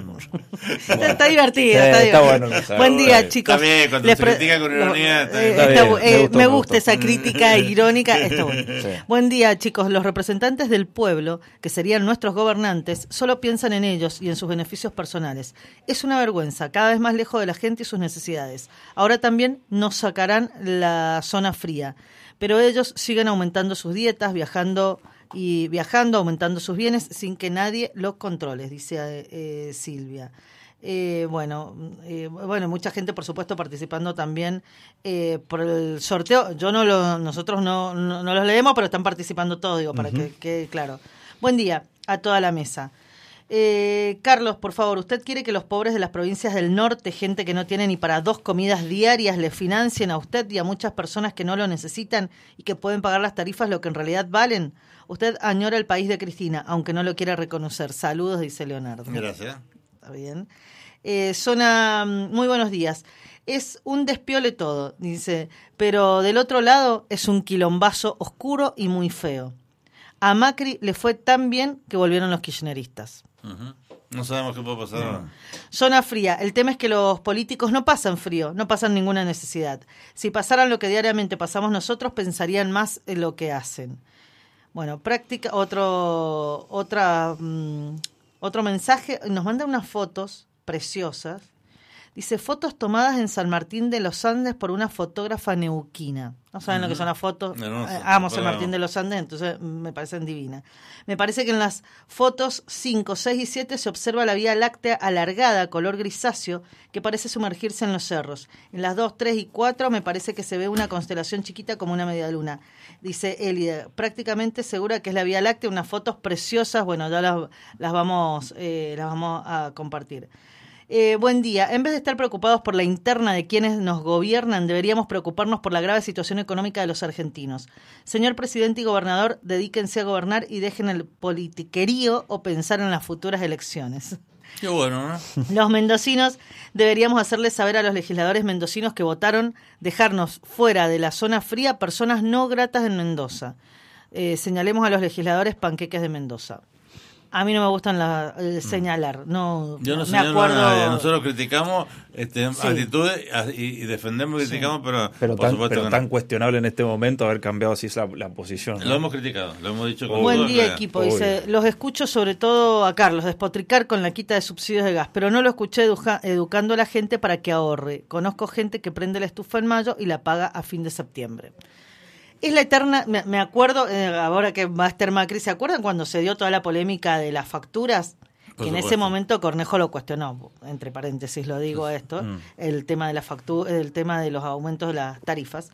S1: Está divertido. Está bueno. Buen día, chicos.
S2: Está bien, cuando se critica con ironía.
S1: Me gusta esa crítica irónica. Está bueno. Sí. Buen día, chicos. Los representantes del pueblo, que serían nuestros gobernantes, solo piensan en ellos y en sus beneficios personales. Es una vergüenza, cada vez más lejos de la gente y sus necesidades. Ahora también nos sacarán la zona fría, pero ellos siguen aumentando sus dietas, viajando, aumentando sus bienes sin que nadie los controle, dice Silvia. Bueno, mucha gente, por supuesto, participando también por el sorteo. Nosotros no los leemos, pero están participando todos, digo, para que quede claro. Buen día a toda la mesa. Carlos, por favor, ¿usted quiere que los pobres de las provincias del norte, gente que no tiene ni para 2 comidas diarias, le financien a usted y a muchas personas que no lo necesitan y que pueden pagar las tarifas lo que en realidad valen? Usted añora el país de Cristina, aunque no lo quiera reconocer. Saludos, dice Leonardo.
S2: Gracias.
S1: Está bien. Muy buenos días. Es un despiole todo, dice, pero del otro lado es un quilombazo oscuro y muy feo. A Macri le fue tan bien que volvieron los kirchneristas.
S2: No sabemos qué puede pasar ahora.
S1: Zona fría. El tema es que los políticos no pasan frío, no pasan ninguna necesidad. Si pasaran lo que diariamente pasamos nosotros, pensarían más en lo que hacen. Bueno, otro mensaje, nos manda unas fotos preciosas. Dice, fotos tomadas en San Martín de los Andes por una fotógrafa neuquina. No saben lo que son las fotos. Amo San Martín de los Andes, entonces me parecen divinas. Me parece que en las fotos 5, 6 y 7 se observa la Vía Láctea alargada, color grisáceo, que parece sumergirse en los cerros. En las 2, 3 y 4 me parece que se ve una constelación chiquita como una media luna. Dice Elida, prácticamente segura que es la Vía Láctea, unas fotos preciosas. Bueno, ya las vamos a compartir. Buen día. En vez de estar preocupados por la interna de quienes nos gobiernan, deberíamos preocuparnos por la grave situación económica de los argentinos. Señor presidente y gobernador, dedíquense a gobernar y dejen el politiquerío o pensar en las futuras elecciones.
S2: Qué bueno, ¿no?
S1: Los mendocinos deberíamos hacerles saber a los legisladores mendocinos que votaron dejarnos fuera de la zona fría personas no gratas en Mendoza. Señalemos a los legisladores panqueques de Mendoza. A mí no me gustan señalar, no.
S2: Yo no
S1: me acuerdo.
S2: A nadie. Nosotros criticamos actitudes y defendemos y criticamos, pero por supuesto
S3: pero tan cuestionable en este momento haber cambiado así la posición, ¿no?
S2: Lo hemos criticado, lo hemos dicho.
S1: Buen día, equipo. Obvio. Dice, los escucho sobre todo a Carlos despotricar con la quita de subsidios de gas, pero no lo escuché educando a la gente para que ahorre. Conozco gente que prende la estufa en mayo y la paga a fin de septiembre. Es la eterna, me acuerdo, ahora que va a estar Macri, ¿se acuerdan cuando se dio toda la polémica de las facturas? Que en ese momento Cornejo lo cuestionó, entre paréntesis lo digo esto, el tema de la factura, el tema de los aumentos de las tarifas.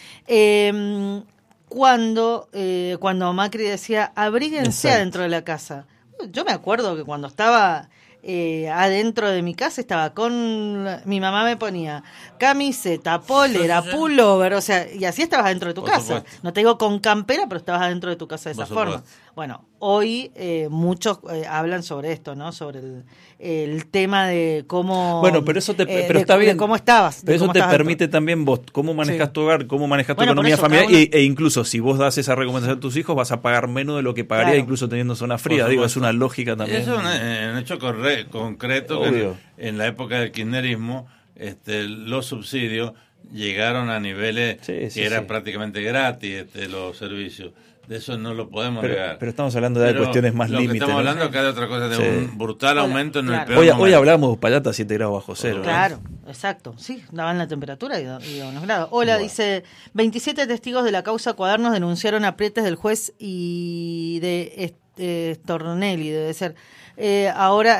S1: Cuando Macri decía, abríguense adentro de la casa. Yo me acuerdo que cuando estaba adentro de mi casa estaba mi mamá me ponía camiseta, polera, pullover, o sea, y así estabas adentro de tu casa. Supuesto. No te digo con campera, pero estabas adentro de tu casa de esa forma. Bueno, hoy muchos hablan sobre esto, ¿no? Sobre el tema de cómo...
S3: Bueno, pero eso pero está bien.
S1: De cómo estabas.
S3: Pero eso te permite también vos, cómo manejas tu hogar, cómo manejas tu economía familiar, e incluso si vos das esa recomendación a tus hijos, vas a pagar menos de lo que pagaría incluso teniendo zona fría. Digo, es una lógica también.
S2: Eso es un hecho concreto que en la época del kirchnerismo los subsidios llegaron a niveles que eran prácticamente gratis los servicios. De eso no lo podemos negar.
S3: Pero estamos hablando de cuestiones más límites.
S2: Estamos hablando acá de otra cosa, de un brutal aumento en el peor momento.
S3: Hoy hablamos de Uspallata 7 grados bajo cero.
S1: Claro, exacto. Sí, daban la temperatura y a unos grados. Hola, dice, 27 testigos de la causa Cuadernos denunciaron aprietes del juez y de Stornelli, debe ser. Ahora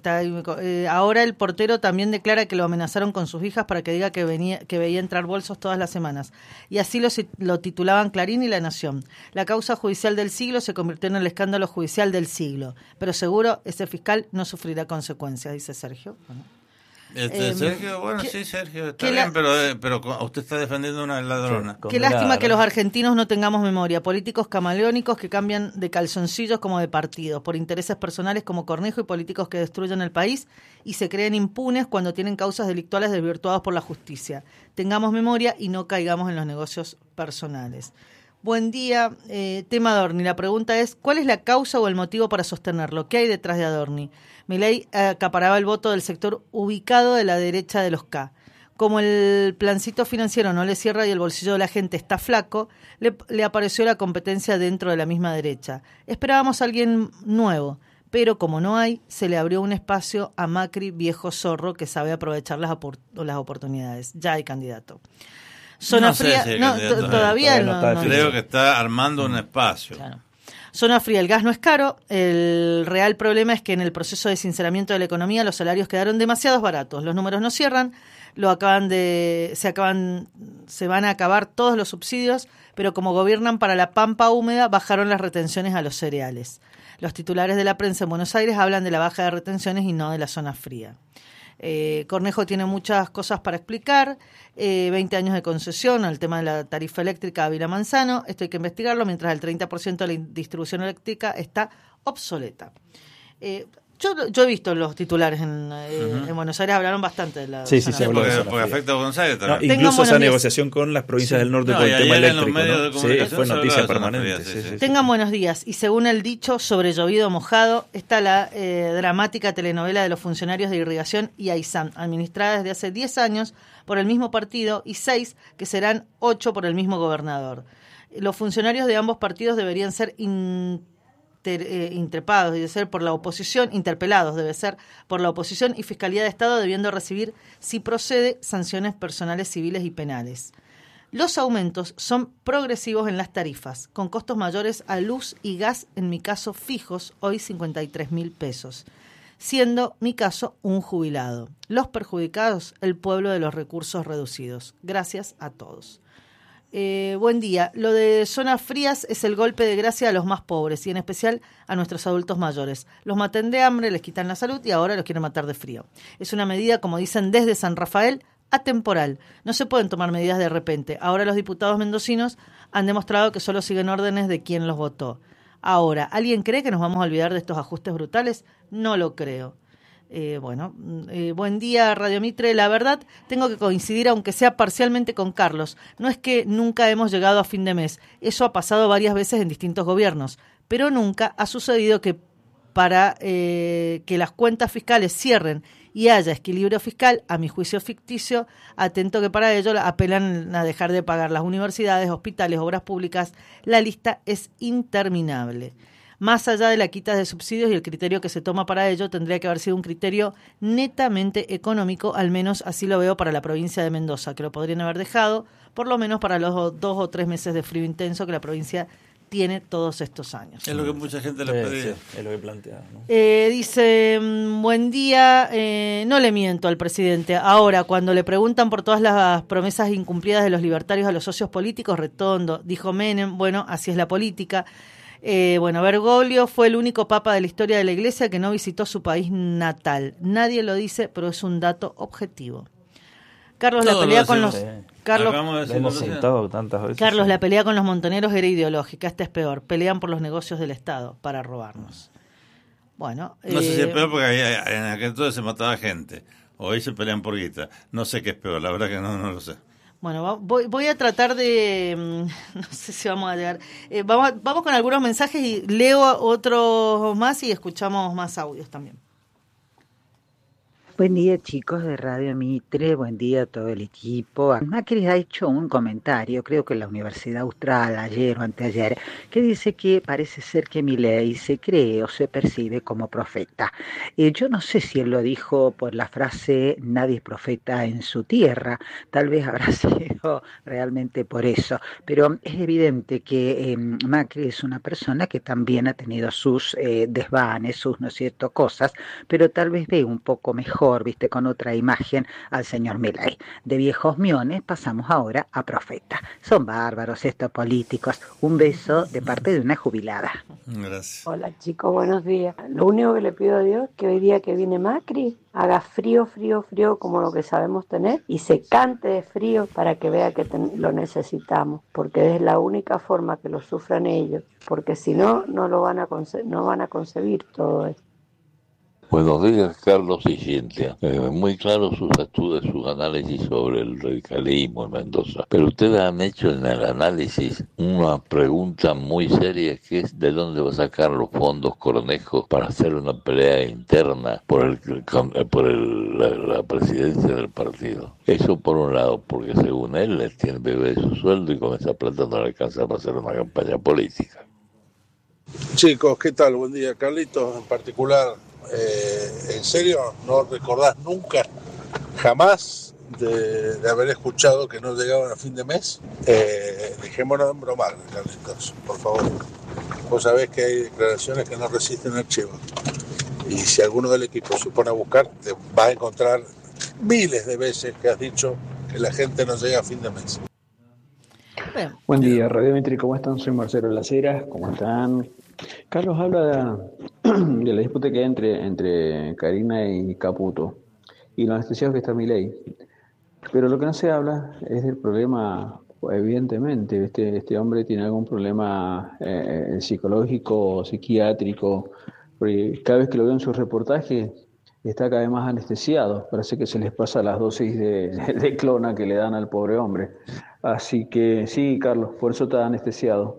S1: el portero también declara que lo amenazaron con sus hijas para que diga que veía entrar bolsos todas las semanas. Y así lo titulaban Clarín y La Nación. La causa judicial del siglo se convirtió en el escándalo judicial del siglo. Pero seguro ese fiscal no sufrirá consecuencias, dice Sergio. Bueno.
S2: Sergio, Sergio, está bien, pero usted está defendiendo una ladrona.
S1: Qué lástima que los argentinos no tengamos memoria. Políticos camaleónicos que cambian de calzoncillos como de partidos, por intereses personales como Cornejo, y políticos que destruyen el país y se creen impunes cuando tienen causas delictuales desvirtuadas por la justicia. Tengamos memoria y no caigamos en los negocios personales. Buen día, tema Adorni. La pregunta es, ¿cuál es la causa o el motivo para sostenerlo? ¿Qué hay detrás de Adorni? Milei acaparaba el voto del sector ubicado de la derecha de los K. Como el plancito financiero no le cierra y el bolsillo de la gente está flaco, le apareció la competencia dentro de la misma derecha. Esperábamos a alguien nuevo, pero como no hay, se le abrió un espacio a Macri, viejo zorro que sabe aprovechar las oportunidades. Ya hay candidato. Zona fría, todavía no.
S2: Creo que está armando un espacio.
S1: Claro. Zona fría, el gas no es caro. El real problema es que en el proceso de sinceramiento de la economía los salarios quedaron demasiado baratos. Los números no cierran, se van a acabar todos los subsidios, pero como gobiernan para la pampa húmeda, bajaron las retenciones a los cereales. Los titulares de la prensa en Buenos Aires hablan de la baja de retenciones y no de la zona fría. Cornejo tiene muchas cosas para explicar, 20 años de concesión al tema de la tarifa eléctrica Ávila Manzano, esto hay que investigarlo, mientras el 30% de la distribución eléctrica está obsoleta. Yo he visto los titulares en Buenos Aires, hablaron bastante de la
S3: zona fría.
S2: Porque afecta a Buenos Aires también.
S3: Incluso esa negociación con las provincias del norte por el tema eléctrico. Fue noticia permanente.
S1: Tengan buenos días. Y según el dicho, sobre llovido mojado, está la dramática telenovela de los funcionarios de Irrigación y AISAM, administrada desde hace 10 años por el mismo partido y 6 que serán 8 por el mismo gobernador. los funcionarios de ambos partidos deberían ser interpelados por la oposición y Fiscalía de Estado debiendo recibir, si procede, sanciones personales, civiles y penales. Los aumentos son progresivos en las tarifas, con costos mayores a luz y gas, en mi caso fijos, hoy 53.000 pesos, siendo mi caso un jubilado. Los perjudicados, el pueblo de los recursos reducidos. Gracias a todos. Buen día. Lo de zonas frías es el golpe de gracia a los más pobres y en especial a nuestros adultos mayores. Los matan de hambre, les quitan la salud y ahora los quieren matar de frío. Es una medida, como dicen desde San Rafael, atemporal. No se pueden tomar medidas de repente. Ahora los diputados mendocinos han demostrado que solo siguen órdenes de quien los votó. Ahora, ¿alguien cree que nos vamos a olvidar de estos ajustes brutales? No lo creo. Buen día, Radio Mitre. La verdad, tengo que coincidir, aunque sea parcialmente, con Carlos. No es que nunca hemos llegado a fin de mes. Eso ha pasado varias veces en distintos gobiernos. Pero nunca ha sucedido que para que las cuentas fiscales cierren y haya equilibrio fiscal, a mi juicio ficticio, atento que para ello apelan a dejar de pagar las universidades, hospitales, obras públicas. La lista es interminable. Más allá de la quita de subsidios y el criterio que se toma para ello, tendría que haber sido un criterio netamente económico, al menos así lo veo para la provincia de Mendoza, que lo podrían haber dejado, por lo menos para los 2 o 3 meses de frío intenso que la provincia tiene todos estos años.
S2: Es lo que mucha gente le pedía.
S3: Sí, es lo que plantea, ¿no?
S1: Dice, buen día, no le miento al presidente. Ahora, cuando le preguntan por todas las promesas incumplidas de los libertarios a los socios políticos, Retondo, dijo Menem, bueno, así es la política. Bergoglio fue el único papa de la historia de la Iglesia que no visitó su país natal. Nadie lo dice, pero es un dato objetivo. Carlos, la pelea con los Carlos, la pelea con los montoneros era ideológica. Esta es peor. Pelean por los negocios del Estado para robarnos. Bueno,
S2: no sé si es peor porque en aquel entonces se mataba gente. Hoy se pelean por guita. No sé qué es peor. La verdad que no lo sé.
S1: Bueno, voy a tratar de... no sé si vamos a llegar... Vamos con algunos mensajes y leo otros más y escuchamos más audios también.
S5: Buen día, chicos de Radio Mitre, buen día a todo el equipo. Macri ha hecho un comentario, creo que en la Universidad Austral, ayer o anteayer, que dice que parece ser que Milei se cree o se percibe como profeta. Yo no sé si él lo dijo por la frase nadie es profeta en su tierra, tal vez habrá sido realmente por eso, pero es evidente que Macri es una persona que también ha tenido sus desvanes, sus, ¿no es cierto?, cosas, pero tal vez ve un poco mejor, viste, con otra imagen al señor Milei. De viejos miones pasamos ahora a profeta. Son bárbaros estos políticos. Un beso de parte de una jubilada.
S2: Gracias.
S6: Hola chicos, buenos días. Lo único que le pido a Dios es que hoy día que viene Macri haga frío como lo que sabemos tener y se cante de frío para que vea que lo necesitamos, porque es la única forma que lo sufran ellos, porque si no, no van a concebir todo esto.
S7: Buenos días, Carlos y Cintia. Muy claros sus estudios, sus análisis sobre el radicalismo en Mendoza. Pero ustedes han hecho en el análisis una pregunta muy seria, que es ¿de dónde va a sacar los fondos Cornejo para hacer una pelea interna por la presidencia del partido? Eso por un lado, porque según él tiene bebé de su sueldo y con esa plata no le alcanza para hacer una campaña política.
S8: Chicos, ¿qué tal? Buen día, Carlitos, en particular. ¿En serio no recordás nunca, jamás, de haber escuchado que no llegaban a fin de mes? Dejémonos de bromar, Carlitos, por favor. Vos sabés que hay declaraciones que no resisten archivo. Y si alguno del equipo se pone a buscar, te va a encontrar miles de veces que has dicho que la gente no llega a fin de mes.
S9: Buen día, Radio Mitri, ¿cómo están? Soy Marcelo Laceras, ¿cómo están? Carlos habla de la disputa que hay entre Karina y Caputo y lo anestesiado que está Milei, pero lo que no se habla es del problema, evidentemente, este hombre tiene algún problema psicológico, psiquiátrico, porque cada vez que lo veo en sus reportajes está cada vez más anestesiado, parece que se les pasa las dosis de clona que le dan al pobre hombre, así que sí, Carlos, por eso está anestesiado.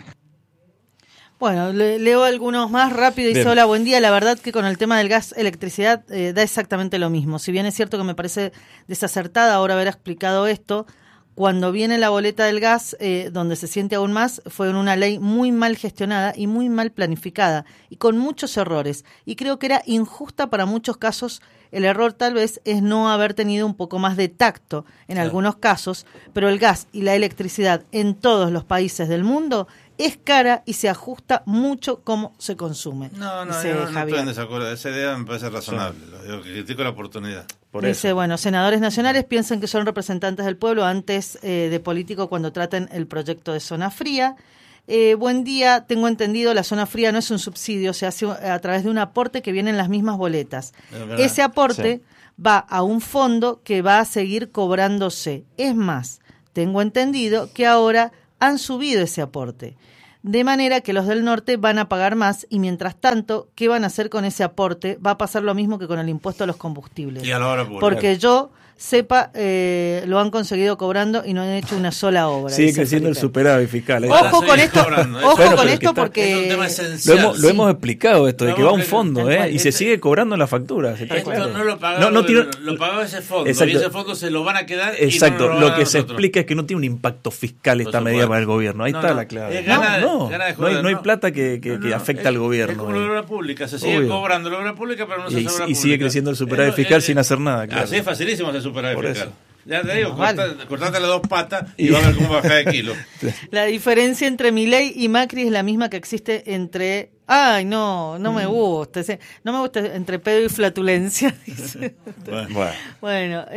S1: Bueno, leo algunos más rápido. Dice, hola, buen día. La verdad que con el tema del gas, electricidad, da exactamente lo mismo. Si bien es cierto que me parece desacertada ahora haber explicado esto, cuando viene la boleta del gas, donde se siente aún más, fue en una ley muy mal gestionada y muy mal planificada y con muchos errores. Y creo que era injusta para muchos casos. El error tal vez es no haber tenido un poco más de tacto en algunos casos, pero el gas y la electricidad en todos los países del mundo es cara y se ajusta mucho cómo se consume.
S2: No estoy en desacuerdo. Esa idea me parece razonable. Lo que critico la oportunidad.
S1: Dice, bueno, senadores nacionales piensan que son representantes del pueblo antes de político cuando traten el proyecto de zona fría. Buen día, tengo entendido, la zona fría no es un subsidio, se hace a través de un aporte que viene en las mismas boletas. Ese aporte va a un fondo que va a seguir cobrándose. Es más, tengo entendido que ahora han subido ese aporte. De manera que los del norte van a pagar más y mientras tanto, ¿qué van a hacer con ese aporte? Va a pasar lo mismo que con el impuesto a los combustibles.
S2: Y a la hora pública.
S1: Porque yo sepa, lo han conseguido cobrando y no han hecho una sola obra.
S3: Sigue creciendo el superávit fiscal.
S1: Ojo con esto, porque
S3: lo hemos explicado esto, de que va a un fondo, y se sigue cobrando en la factura.
S2: No lo pagaba ese fondo,
S3: exacto.
S2: Y ese fondo se lo van a quedar.
S3: Exacto,
S2: y no
S3: lo que se explica es que no tiene un impacto fiscal esta medida para el gobierno. Ahí está la clave. No hay plata que afecta al gobierno.
S2: Es como la obra pública, se sigue cobrando la obra pública, pero no se hace obra pública.
S3: Y sigue creciendo el superávit fiscal sin hacer nada.
S2: Así es facilísimo hacer superávit fiscal. Ya te digo, cortate las 2 patas y va a ver cómo baja de kilo.
S1: La diferencia entre Milei y Macri es la misma que existe entre... Ay, no me gusta. No me gusta entre pedo y flatulencia. Bueno,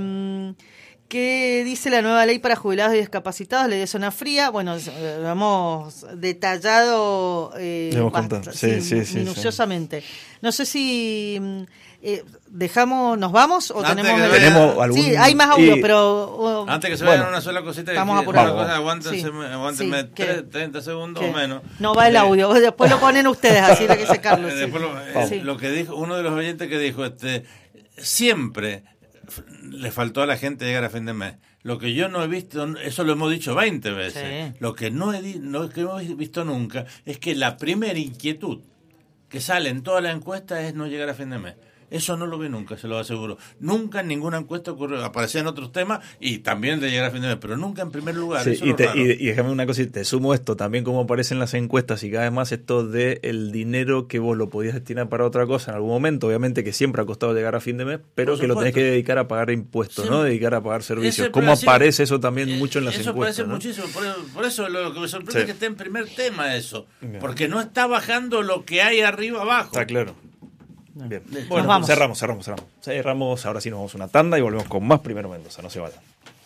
S1: ¿qué dice la nueva ley para jubilados y discapacitados? Ley de zona fría. Bueno, lo hemos detallado minuciosamente. No sé si... ¿nos vamos o tenemos
S3: algún...
S1: Sí, hay más audio, pero...
S2: antes que se vayan una sola cosita,
S1: estamos apurados.
S2: Aguántenme 30 segundos o menos.
S1: No va el audio, después lo ponen ustedes, así lo que dice Carlos.
S2: Lo que dijo uno de los oyentes que dijo, siempre le faltó a la gente llegar a fin de mes. Lo que yo no he visto, eso lo hemos dicho 20 veces, lo que no he visto nunca es que la primera inquietud que sale en toda la encuesta es no llegar a fin de mes. Eso no lo vi nunca, se lo aseguro. Nunca en ninguna encuesta ocurrió. Aparecían otros temas y también de llegar a fin de mes, pero nunca en primer lugar.
S3: Sí, y déjame una cosa, te sumo esto, también como aparecen las encuestas y cada vez más esto de el dinero que vos lo podías destinar para otra cosa en algún momento, obviamente que siempre ha costado llegar a fin de mes, pero que lo tenés que dedicar a pagar impuestos, sí, ¿no? Dedicar a pagar servicios. ¿Cómo aparece eso también mucho en las encuestas?
S2: Eso aparece muchísimo, por eso lo que me sorprende es que esté en primer tema eso, porque no está bajando lo que hay arriba abajo.
S3: Está claro. Bien. Bueno, cerramos. Ahora sí nos vamos a una tanda y volvemos con más Primero Mendoza. No se vayan.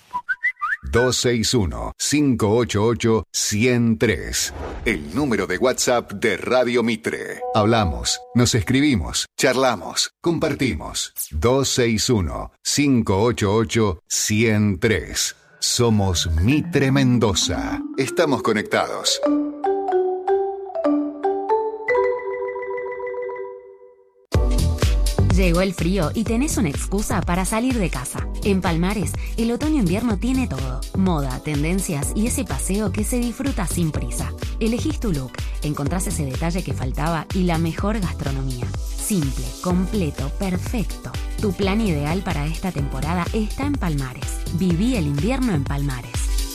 S4: 261-588-103. El número de WhatsApp de Radio Mitre. Hablamos, nos escribimos, charlamos, compartimos. 261-588-103. Somos Mitre Mendoza. Estamos conectados.
S10: Llegó el frío y tenés una excusa para salir de casa. En Palmares, el otoño-invierno tiene todo. Moda, tendencias y ese paseo que se disfruta sin prisa. Elegís tu look, encontrás ese detalle que faltaba y la mejor gastronomía. Simple, completo, perfecto. Tu plan ideal para esta temporada está en Palmares. Viví el invierno en Palmares.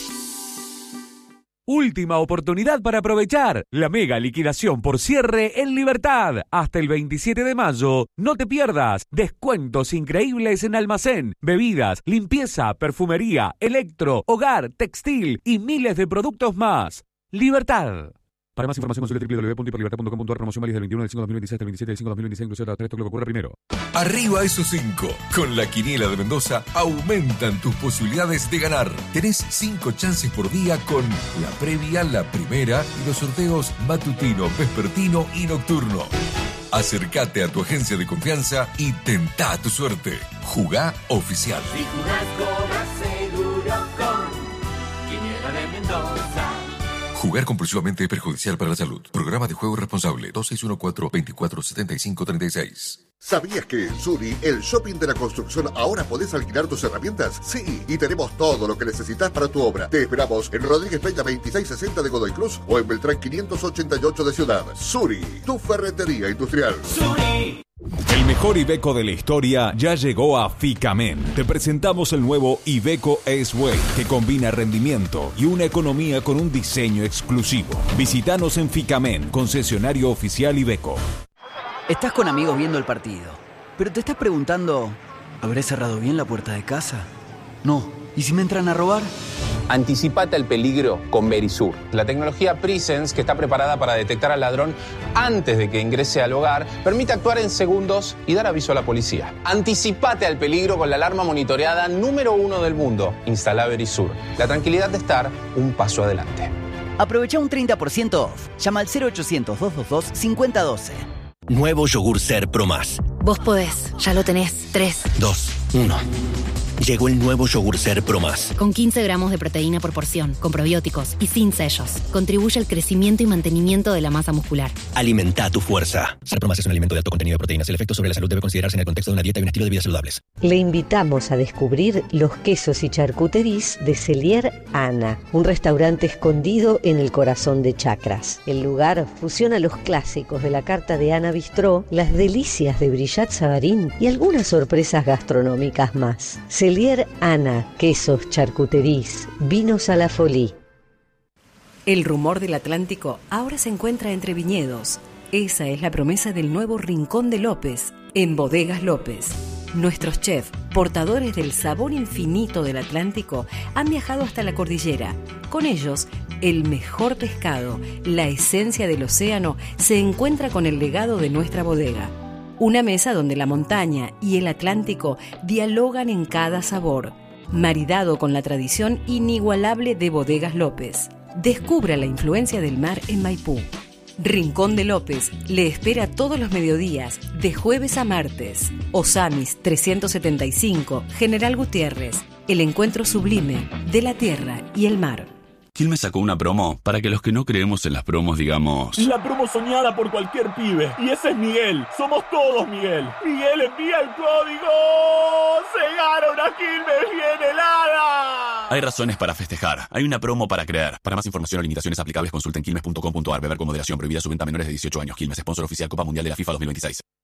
S11: Última oportunidad para aprovechar la mega liquidación por cierre en Libertad. Hasta el 27 de mayo. No te pierdas. Descuentos increíbles en almacén, bebidas, limpieza, perfumería, electro, hogar, textil y miles de productos más. Libertad. Para más información consulte www.hiperlibertad.com.ar. Promoción válida del 21 del 5 de 2026 hasta el 27 del 5 de 2026, inclusive hasta esto que ocurre primero.
S12: Arriba esos 5. Con la quiniela de Mendoza aumentan tus posibilidades de ganar. Tenés 5 chances por día con la previa, la primera y los sorteos matutino, vespertino y nocturno. Acércate a tu agencia de confianza y tentá tu suerte. Jugá oficial.
S13: Si jugás, cobras seguro con Quiniela de Mendoza.
S12: Jugar compulsivamente es perjudicial para la salud. Programa de juego responsable 2614-247536.
S14: ¿Sabías que en Suri, el shopping de la construcción, ahora podés alquilar tus herramientas? Sí, y tenemos todo lo que necesitas para tu obra. Te esperamos en Rodríguez Peña 2660 de Godoy Cruz o en Beltrán 588 de Ciudad. Suri, tu ferretería industrial.
S13: Suri.
S11: El mejor Iveco de la historia ya llegó a Ficamen. Te presentamos el nuevo Iveco S-Way, que combina rendimiento y una economía con un diseño exclusivo. Visítanos en Ficamen, concesionario oficial Iveco.
S15: Estás con amigos viendo el partido, pero te estás preguntando, ¿habré cerrado bien la puerta de casa? No. ¿Y si me entran a robar?
S16: Anticipate al peligro con Verisur, la tecnología Presence que está preparada para detectar al ladrón antes de que ingrese al hogar, permite actuar en segundos y dar aviso a la policía. Anticipate al peligro con la alarma monitoreada número 1 del mundo. Instala Verisur, la tranquilidad de estar un paso adelante.
S15: Aprovecha un 30% off. Llama al 0800-222-5012.
S17: Nuevo yogur Ser Pro Más.
S10: Vos podés, ya lo tenés. 3,
S17: 2, 1. Llegó el nuevo yogur Ser Pro Más.
S10: Con 15 gramos de proteína por porción, con probióticos y sin sellos. Contribuye al crecimiento y mantenimiento de la masa muscular.
S17: Alimenta tu fuerza. Ser Pro Más es un alimento de alto contenido de proteínas. El efecto sobre la salud debe considerarse en el contexto de una dieta y un estilo de vida saludables.
S18: Le invitamos a descubrir los quesos y charcuteries de Cellier Ana, un restaurante escondido en el corazón de Chacras. El lugar fusiona los clásicos de la carta de Ana Bistró, las delicias de Brillat Savarín y algunas sorpresas gastronómicas más. Cellier Ana, quesos, charcuteries, vinos a la folie.
S19: El rumor del Atlántico ahora se encuentra entre viñedos. Esa es la promesa del nuevo Rincón de López, en Bodegas López. Nuestros chefs, portadores del sabor infinito del Atlántico, han viajado hasta la cordillera. Con ellos, el mejor pescado, la esencia del océano, se encuentra con el legado de nuestra bodega. Una mesa donde la montaña y el Atlántico dialogan en cada sabor, maridado con la tradición inigualable de Bodegas López. Descubra la influencia del mar en Maipú. Rincón de López le espera todos los mediodías, de jueves a martes. Osamis 375, General Gutiérrez. El encuentro sublime de la tierra y el mar.
S20: Quilmes sacó una promo para que los que no creemos en las promos digamos...
S21: La promo soñada por cualquier pibe. Y ese es Miguel. Somos todos Miguel. Miguel envía el código. ¡Se gana una Quilmes bien helada!
S20: Hay razones para festejar. Hay una promo para creer. Para más información o limitaciones aplicables consulten quilmes.com.ar. Beber con moderación. Prohibida su venta a menores de 18 años. Quilmes, sponsor oficial Copa Mundial de la FIFA 2026.